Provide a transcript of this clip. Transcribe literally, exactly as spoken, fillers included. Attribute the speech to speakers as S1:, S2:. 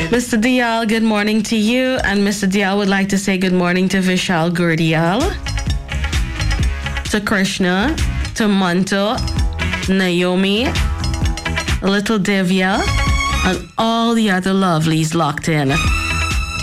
S1: Mister Dial, good morning to you. And Mister Dial would like to say good morning to Vishal Gurdial, to Krishna, to Manto, Naomi, little Divya, and all the other lovelies locked in.